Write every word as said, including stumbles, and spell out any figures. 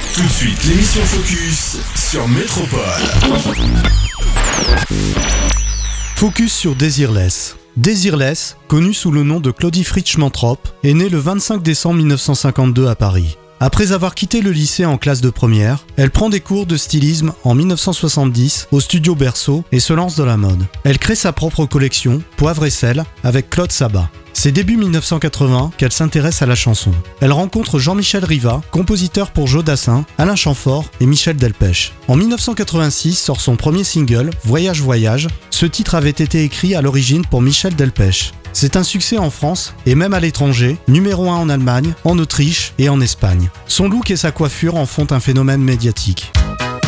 Tout de suite, l'émission Focus sur Métropole. Focus sur Desireless. Desireless, connue sous le nom de Claudie Fritsch-Mantrop, est née le vingt-cinq décembre mille neuf cent cinquante-deux à Paris. Après avoir quitté le lycée en classe de première, elle prend des cours de stylisme en mille neuf cent soixante-dix au studio Berceau et se lance dans la mode. Elle crée sa propre collection, Poivre et Sel, avec Claude Sabat. C'est début mille neuf cent quatre-vingts qu'elle s'intéresse à la chanson. Elle rencontre Jean-Michel Riva, compositeur pour Joe Dassin, Alain Chamfort et Michel Delpech. En mille neuf cent quatre-vingt-six sort son premier single, Voyage Voyage. Ce titre avait été écrit à l'origine pour Michel Delpech. C'est un succès en France et même à l'étranger, numéro un en Allemagne, en Autriche et en Espagne. Son look et sa coiffure en font un phénomène médiatique.